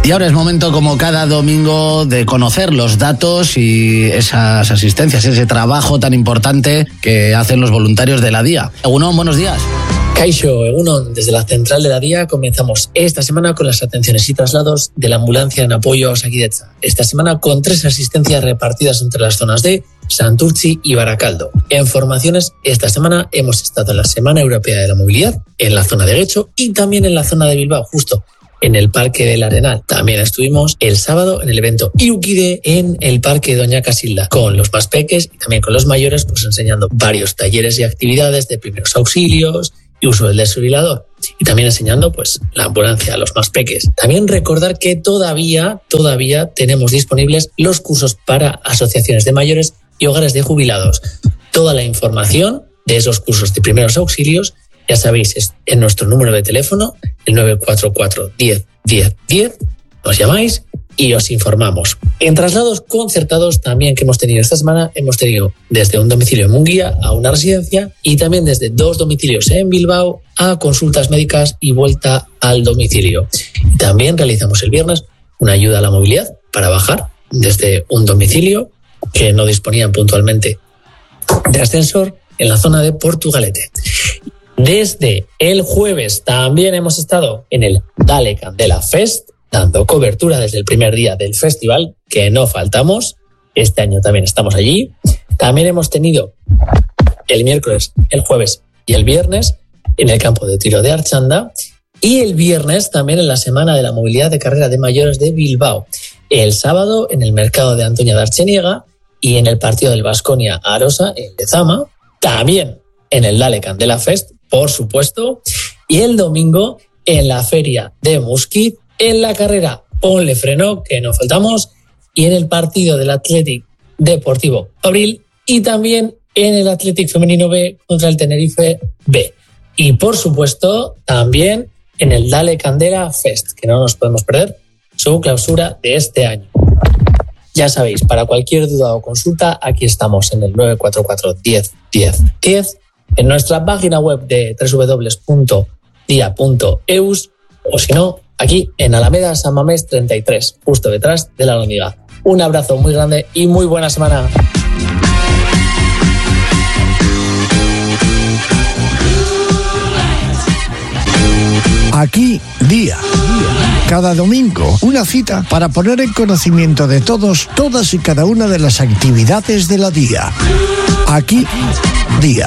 Y ahora es momento, como cada domingo, de conocer los datos y esas asistencias, ese trabajo tan importante que hacen los voluntarios de la DIA. Egunon, buenos días. Kaixo, Egunon, desde la central de la DIA comenzamos esta semana con las atenciones y traslados de la ambulancia en apoyo a Osakidetza. Esta semana con 3 asistencias repartidas entre las zonas de Santurtzi y Barakaldo. En formaciones, esta semana hemos estado en la Semana Europea de la Movilidad, en la zona de Getxo y también en la zona de Bilbao, justo en el Parque del Arenal. También estuvimos el sábado en el evento Irukide en el Parque Doña Casilda, con los más peques y también con los mayores, pues enseñando varios talleres y actividades de primeros auxilios y uso del desfibrilador. Y también enseñando pues la ambulancia a los más peques. También recordar que todavía tenemos disponibles los cursos para asociaciones de mayores y hogares de jubilados. Toda la información de esos cursos de primeros auxilios, ya sabéis, es en nuestro número de teléfono, el 944 10 10 10. Nos llamáis y os informamos. En traslados concertados también que hemos tenido esta semana, hemos tenido desde un domicilio en Munguía a una residencia y también desde 2 domicilios en Bilbao a consultas médicas y vuelta al domicilio. Y también realizamos el viernes una ayuda a la movilidad para bajar desde un domicilio que no disponían puntualmente de ascensor en la zona de Portugalete. Desde el jueves también hemos estado en el Dale Candela Fest, dando cobertura desde el primer día del festival, que no faltamos. Este año también estamos allí. También hemos tenido el miércoles, el jueves y el viernes en el campo de tiro de Archanda, y el viernes también en la Semana de la Movilidad de Carrera de Mayores de Bilbao. El sábado en el mercado de Antoña de Archeniega y en el partido del Baskonia Arosa en Lezama. También en el Dale Candela Fest, por supuesto, y el domingo en la feria de Muskit, en la carrera Ponle Freno, que no faltamos, y en el partido del Athletic Deportivo Abril, y también en el Athletic Femenino B contra el Tenerife B. Y por supuesto, también en el Dale Candela Fest, que no nos podemos perder su clausura de este año. Ya sabéis, para cualquier duda o consulta, aquí estamos en el 944 10 10 10, en nuestra página web de www.dia.eus, o si no, aquí en Alameda San Mamés 33, justo detrás de la Alhóndiga. Un abrazo muy grande y muy buena semana. Aquí Día. Cada domingo una cita para poner en conocimiento de todos, todas y cada una de las actividades de la Día. Aquí Día.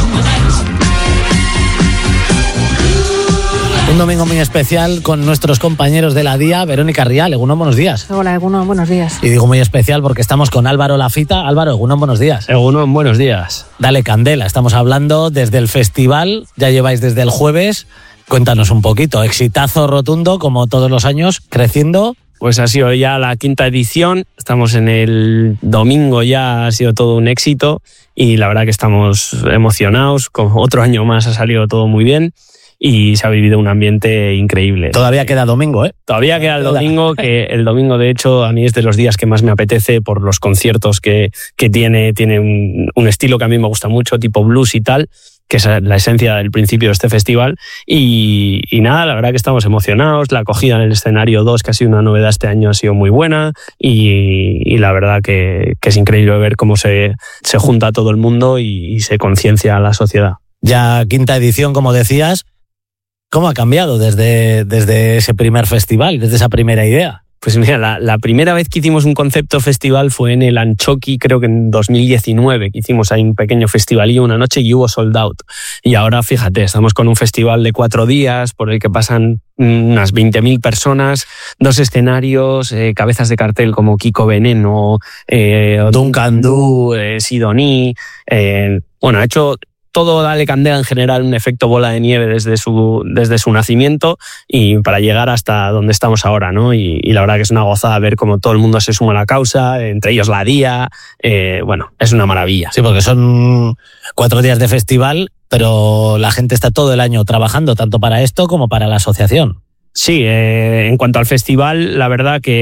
Un domingo muy especial con nuestros compañeros de la DIA. Verónica Rial, Egunon, buenos días. Hola, Egunon, buenos días. Y digo muy especial porque estamos con Álvaro Lafita. Álvaro, Egunon, buenos días. Egunon, buenos días. Dale Candela, estamos hablando desde el festival, ya lleváis desde el jueves. Cuéntanos un poquito, exitazo rotundo como todos los años, creciendo. Pues ha sido ya la 5ª edición, estamos en el domingo, ya ha sido todo un éxito y la verdad que estamos emocionados, con otro año más ha salido todo muy bien y se ha vivido un ambiente increíble. Todavía queda domingo, ¿eh? Todavía queda el domingo, que el domingo de hecho a mí es de los días que más me apetece por los conciertos que tiene un estilo que a mí me gusta mucho, tipo blues y tal, que es la esencia del principio de este festival. Y nada, la verdad que estamos emocionados. La acogida en el escenario 2, que ha sido una novedad este año, ha sido muy buena. Y la verdad que es increíble ver cómo se junta todo el mundo y se conciencia a la sociedad. Ya 5ª edición, como decías. ¿Cómo ha cambiado desde ese primer festival, desde esa primera idea? Pues mira, la primera vez que hicimos un concepto festival fue en el Anchoqui, creo que en 2019, que hicimos ahí un pequeño festivalillo una noche y hubo sold out. Y ahora, fíjate, estamos con un festival de 4 días por el que pasan unas 20.000 personas, 2 escenarios, cabezas de cartel como Kiko Veneno, Duncan Du, Sidoní. Bueno, ha hecho todo Dale Candela en general un efecto bola de nieve desde su nacimiento y para llegar hasta donde estamos ahora, ¿no? Y la verdad que es una gozada ver cómo todo el mundo se suma a la causa, entre ellos la DIA. Bueno, es una maravilla. Sí, porque son 4 días de festival, pero la gente está todo el año trabajando, tanto para esto como para la asociación. Sí, en cuanto al festival, la verdad que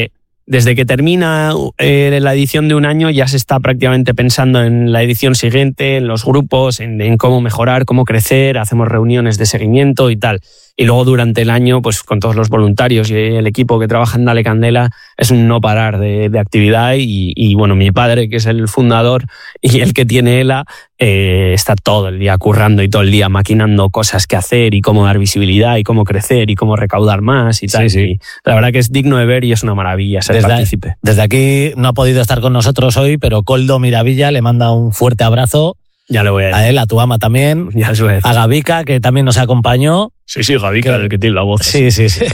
desde que termina la edición de un año ya se está prácticamente pensando en la edición siguiente, en los grupos, en cómo mejorar, cómo crecer, hacemos reuniones de seguimiento y tal. Y luego durante el año, pues con todos los voluntarios y el equipo que trabaja en Dale Candela, es un no parar de actividad y bueno, mi padre, que es el fundador y el que tiene ELA, está todo el día currando y todo el día maquinando cosas que hacer y cómo dar visibilidad y cómo crecer y cómo recaudar más y tal. Sí. Y la verdad que es digno de ver y es una maravilla ser partícipe. Desde aquí no ha podido estar con nosotros hoy, pero Koldo Miravilla le manda un fuerte abrazo. Ya le voy a decir. A él, a tu ama también. Ya se voy a decir. A Gavica, que también nos acompañó. Sí, Gavica, el que tiene la voz. Sí.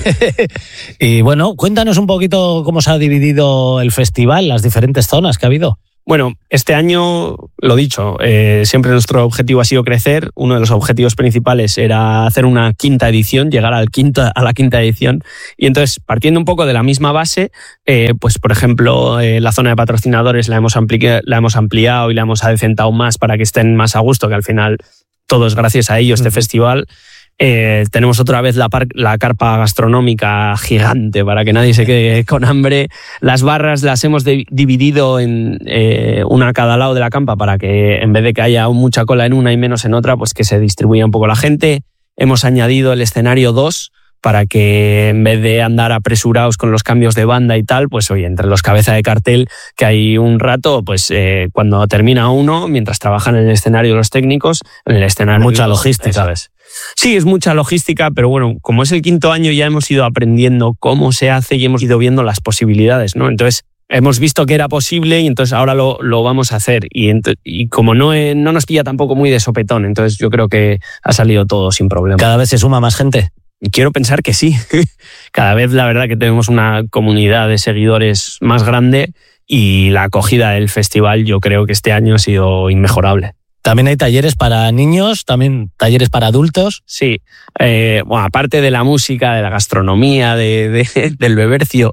Y bueno, cuéntanos un poquito cómo se ha dividido el festival, las diferentes zonas que ha habido. Bueno, este año, lo dicho, siempre nuestro objetivo ha sido crecer. Uno de los objetivos principales era hacer una quinta edición, llegar a la quinta edición. Y entonces, partiendo un poco de la misma base, pues por ejemplo, la zona de patrocinadores la hemos ampliado y la hemos adecentado más para que estén más a gusto, que al final todo es gracias a ello este festival. Tenemos otra vez la carpa gastronómica gigante para que nadie se quede con hambre. Las barras las hemos dividido en una a cada lado de la campa para que en vez de que haya mucha cola en una y menos en otra, pues que se distribuya un poco la gente. Hemos añadido el escenario 2 para que en vez de andar apresurados con los cambios de banda y tal, pues oye, entre los cabezas de cartel que hay un rato, pues cuando termina uno, mientras trabajan en el escenario los técnicos, en el escenario... Mucha logística, ¿sabes? Sí, es mucha logística, pero bueno, como es el quinto año ya hemos ido aprendiendo cómo se hace y hemos ido viendo las posibilidades, ¿no? Entonces hemos visto que era posible y entonces ahora lo vamos a hacer. Y como no nos pilla tampoco muy de sopetón, entonces yo creo que ha salido todo sin problema. ¿Cada vez se suma más gente? Quiero pensar que sí. Cada vez la verdad que tenemos una comunidad de seguidores más grande y la acogida del festival yo creo que este año ha sido inmejorable. ¿También hay talleres para niños? ¿También talleres para adultos? Sí. Bueno, aparte de la música, de la gastronomía, del bebercio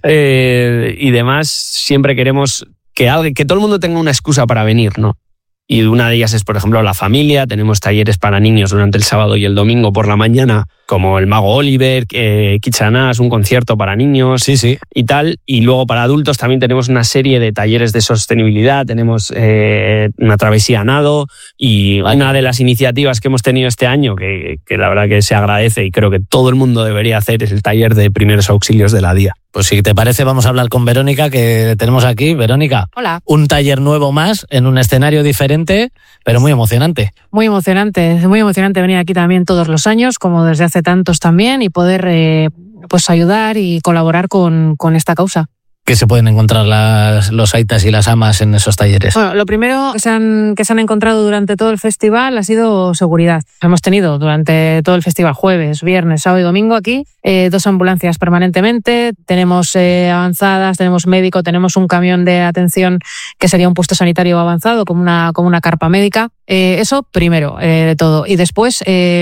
y demás, siempre queremos que todo el mundo tenga una excusa para venir, ¿no? Y una de ellas es, por ejemplo, la familia. Tenemos talleres para niños durante el sábado y el domingo por la mañana, como el Mago Oliver, Kitchanás, un concierto para niños y tal. Y luego para adultos también tenemos una serie de talleres de sostenibilidad. Tenemos una travesía a nado y una de las iniciativas que hemos tenido este año, que la verdad que se agradece y creo que todo el mundo debería hacer, es el taller de primeros auxilios de la DIA. Pues si te parece vamos a hablar con Verónica, que tenemos aquí. Verónica, hola. Un taller nuevo más en un escenario diferente, pero muy emocionante. Muy emocionante venir aquí también todos los años, como desde hace tantos también, y poder pues ayudar y colaborar con esta causa. ¿Qué se pueden encontrar los aitas y las amas en esos talleres? Bueno, lo primero que se han encontrado durante todo el festival ha sido seguridad. Hemos tenido durante todo el festival, jueves, viernes, sábado y domingo aquí, 2 ambulancias permanentemente, tenemos avanzadas, tenemos médico, tenemos un camión de atención que sería un puesto sanitario avanzado como una carpa médica. Eso primero de todo. Y después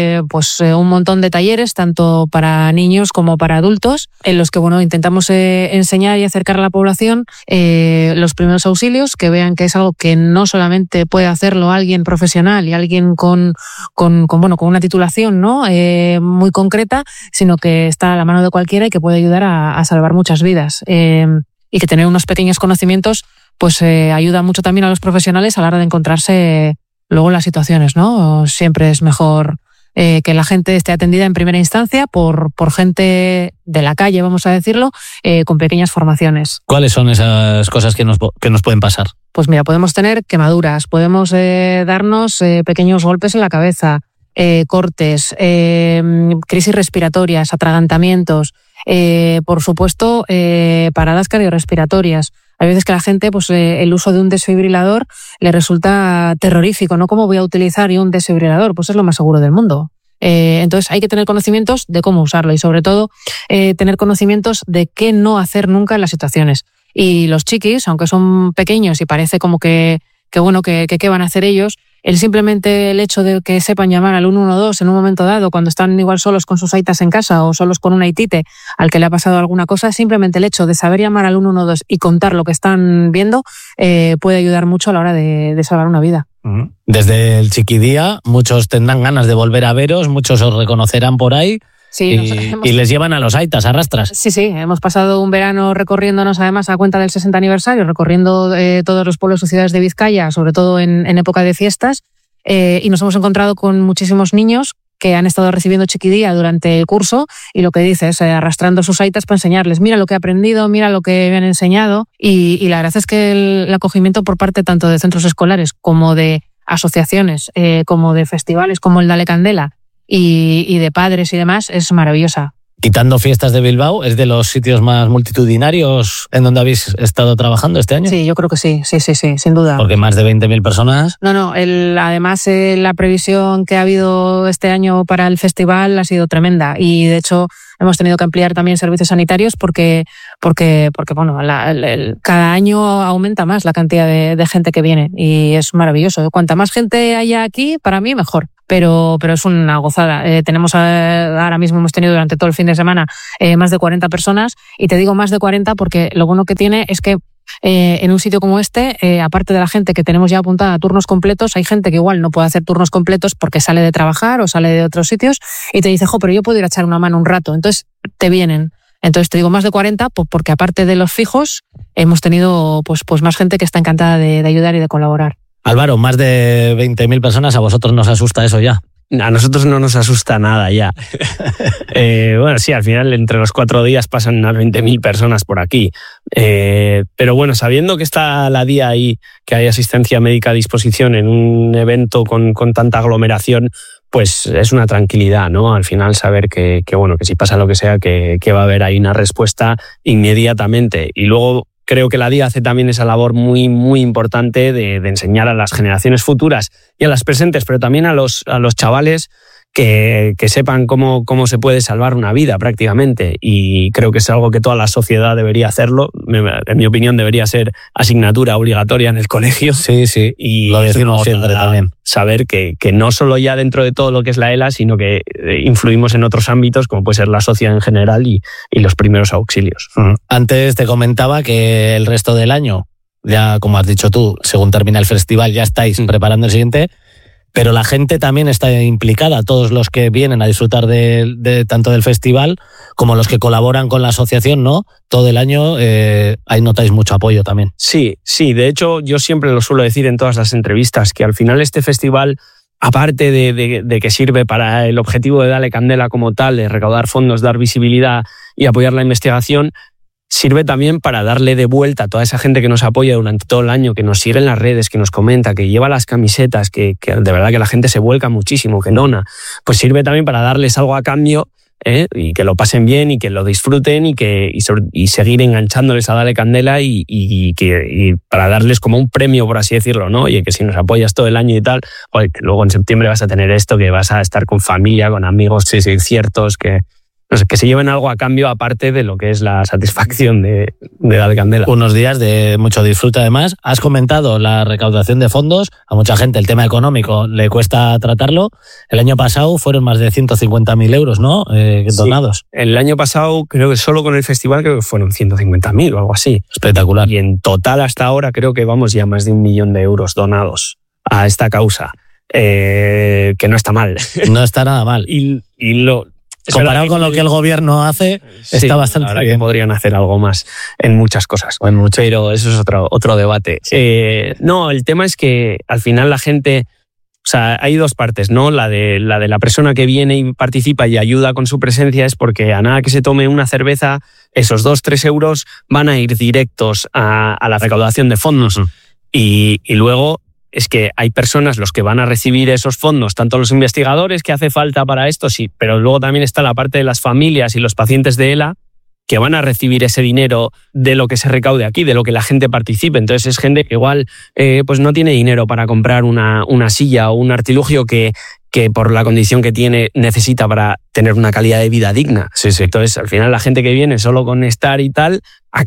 un montón de talleres, tanto para niños como para adultos, en los que intentamos enseñar y acercar a la población los primeros auxilios, que vean que es algo que no solamente puede hacerlo alguien profesional y alguien con una titulación, ¿no? Muy concreta, sino que está a la mano de cualquiera y que puede ayudar a salvar muchas vidas. Y que tener unos pequeños conocimientos pues ayuda mucho también a los profesionales a la hora de encontrarse luego en las situaciones, ¿no? Siempre es mejor que la gente esté atendida en primera instancia por gente de la calle, vamos a decirlo, con pequeñas formaciones. ¿Cuáles son esas cosas que nos pueden pasar? Pues mira, podemos tener quemaduras, podemos darnos pequeños golpes en la cabeza, cortes, crisis respiratorias, atragantamientos, por supuesto, paradas cardiorrespiratorias. Hay veces que a la gente, pues el uso de un desfibrilador le resulta terrorífico, ¿no? ¿Cómo voy a utilizar un desfibrilador? Pues es lo más seguro del mundo. Entonces hay que tener conocimientos de cómo usarlo y sobre todo tener conocimientos de qué no hacer nunca en las situaciones. Y los chiquis, aunque son pequeños y parece como que qué van a hacer ellos, simplemente el hecho de que sepan llamar al 112 en un momento dado, cuando están igual solos con sus aitas en casa o solos con una aitite al que le ha pasado alguna cosa, simplemente el hecho de saber llamar al 112 y contar lo que están viendo puede ayudar mucho a la hora de salvar una vida. Desde el chiquidía, muchos tendrán ganas de volver a veros, muchos os reconocerán por ahí. Sí, y les llevan a los aitas, arrastras. Sí, hemos pasado un verano recorriéndonos, además, a cuenta del 60 aniversario, recorriendo todos los pueblos o ciudades de Vizcaya, sobre todo en época de fiestas, y nos hemos encontrado con muchísimos niños que han estado recibiendo chiquidía durante el curso y lo que dices, arrastrando sus aitas para enseñarles, mira lo que he aprendido, mira lo que me han enseñado, y la verdad es que el acogimiento por parte tanto de centros escolares como de asociaciones, como de festivales como el Dale Candela, y de padres y demás, es maravillosa. Quitando Fiestas de Bilbao, ¿es de los sitios más multitudinarios en donde habéis estado trabajando este año? Sí, yo creo que sí, sin duda. Porque más de 20.000 personas. No, además la previsión que ha habido este año para el festival ha sido tremenda, y de hecho hemos tenido que ampliar también servicios sanitarios porque bueno, cada año aumenta más la cantidad de gente que viene, y es maravilloso. Cuanta más gente haya aquí, para mí mejor. Pero es una gozada. Ahora mismo hemos tenido durante todo el fin de semana más de 40 personas, y te digo más de 40 porque lo bueno que tiene es que en un sitio como este, aparte de la gente que tenemos ya apuntada a turnos completos, hay gente que igual no puede hacer turnos completos porque sale de trabajar o sale de otros sitios y te dice, pero yo puedo ir a echar una mano un rato. Entonces te vienen. Entonces te digo más de 40 porque aparte de los fijos hemos tenido pues más gente que está encantada de ayudar y de colaborar. Álvaro, más de 20.000 personas, ¿a vosotros nos asusta eso ya? A nosotros no nos asusta nada ya. Bueno, sí, al final entre los 4 días pasan unas 20.000 personas por aquí. Pero bueno, sabiendo que está la DIA ahí, que hay asistencia médica a disposición en un evento con tanta aglomeración, pues es una tranquilidad, ¿no? Al final saber que si pasa lo que sea, que va a haber ahí una respuesta inmediatamente. Y luego creo que la DIA hace también esa labor muy, muy importante de enseñar a las generaciones futuras y a las presentes, pero también a los chavales que sepan cómo se puede salvar una vida prácticamente. Y creo que es algo que toda la sociedad debería hacerlo. En mi opinión, debería ser asignatura obligatoria en el colegio. Sí. Y lo decimos siempre también. Saber que no solo ya dentro de todo lo que es la ELA, sino que influimos en otros ámbitos, como puede ser la sociedad en general y los primeros auxilios. Antes te comentaba que el resto del año, ya como has dicho tú, según termina el festival, ya estáis preparando el siguiente. Pero la gente también está implicada, todos los que vienen a disfrutar de tanto del festival como los que colaboran con la asociación, ¿no? Todo el año ahí notáis mucho apoyo también. Sí, de hecho yo siempre lo suelo decir en todas las entrevistas, que al final este festival, aparte de que sirve para el objetivo de Dale Candela como tal, de recaudar fondos, dar visibilidad y apoyar la investigación, sirve también para darle de vuelta a toda esa gente que nos apoya durante todo el año, que nos sigue en las redes, que nos comenta, que lleva las camisetas, que de verdad que la gente se vuelca muchísimo, que dona. Pues sirve también para darles algo a cambio, y que lo pasen bien y que lo disfruten y seguir enganchándoles a Dale Candela y para darles como un premio, por así decirlo, ¿no? Oye, que si nos apoyas todo el año y tal, oye, que luego en septiembre vas a tener esto, que vas a estar con familia, con amigos ciertos, que se lleven algo a cambio aparte de lo que es la satisfacción de Dale Candela. Unos días de mucho disfrute además. Has comentado la recaudación de fondos. A mucha gente el tema económico le cuesta tratarlo. El año pasado fueron más de 150.000 euros, ¿no? Donados. Sí. El año pasado creo que solo con el festival creo que fueron 150.000 o algo así. Espectacular. Y en total hasta ahora creo que vamos ya más de 1 millón de euros donados a esta causa. Que no está mal. No está nada mal. Comparado con lo que el gobierno hace, está bastante ahora bien. Que podrían hacer algo más en muchas cosas. Pero eso es otro debate. Sí. No, el tema es que al final la gente... O sea, hay dos partes, ¿no? La de la persona que viene y participa y ayuda con su presencia es porque a nada que se tome una cerveza, esos 2-3 euros van a ir directos a la recaudación de fondos. Y luego... es que hay personas los que van a recibir esos fondos, tanto los investigadores que hace falta para esto, sí, pero luego también está la parte de las familias y los pacientes de ELA que van a recibir ese dinero de lo que se recaude aquí, de lo que la gente participe. Entonces es gente que igual pues no tiene dinero para comprar una silla o un artilugio que por la condición que tiene necesita para tener una calidad de vida digna. Sí. Entonces al final la gente que viene solo con estar y tal,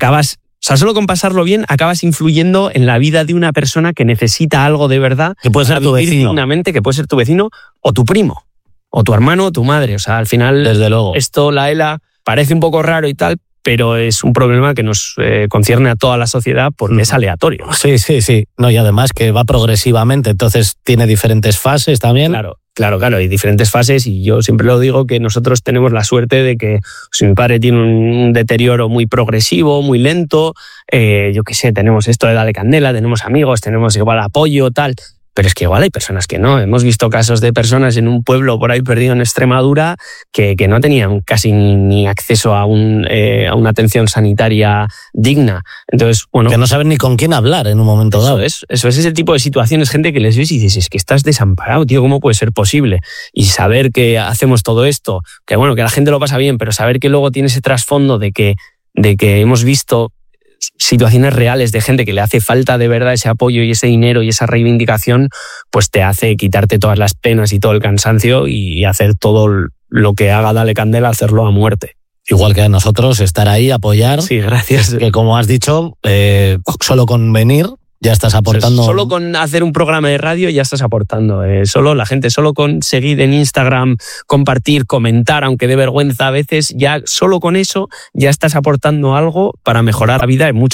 solo con pasarlo bien, acabas influyendo en la vida de una persona que necesita algo de verdad. Que puede ser tu vecino. Dignamente, que puede ser tu vecino o tu primo, o tu hermano o tu madre. O sea, al final, desde luego, esto, la ELA, parece un poco raro y tal, pero es un problema que nos concierne a toda la sociedad porque es aleatorio. Sí. No, y además que va progresivamente, entonces tiene diferentes fases también. Claro, hay diferentes fases y yo siempre lo digo que nosotros tenemos la suerte de que si mi padre tiene un deterioro muy progresivo, muy lento, yo qué sé, tenemos esto de Dale Candela, tenemos amigos, tenemos igual apoyo, tal, pero es que igual hay personas que no. Hemos visto casos de personas en un pueblo por ahí perdido en Extremadura que no tenían casi ni acceso a una atención sanitaria digna. Entonces, bueno, que no saben ni con quién hablar en un momento dado. Eso es ese tipo de situaciones, gente que les ves y dices, es que estás desamparado, tío, ¿cómo puede ser posible? Y saber que hacemos todo esto, que bueno, que la gente lo pasa bien, pero saber que luego tiene ese trasfondo de que hemos visto situaciones reales de gente que le hace falta de verdad ese apoyo y ese dinero y esa reivindicación, pues te hace quitarte todas las penas y todo el cansancio y hacer todo lo que haga Dale Candela, hacerlo a muerte. Igual que a nosotros, estar ahí, apoyar. Sí, gracias. Que como has dicho, solo con venir ya estás aportando. Solo con hacer un programa de radio ya estás aportando. Solo con seguir en Instagram, compartir, comentar, aunque dé vergüenza a veces, ya solo con eso ya estás aportando algo para mejorar la vida de mucha